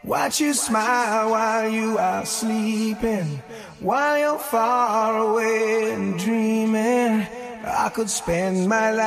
Watch you smile while you are sleeping, while you're far away and dreaming. I could spend my life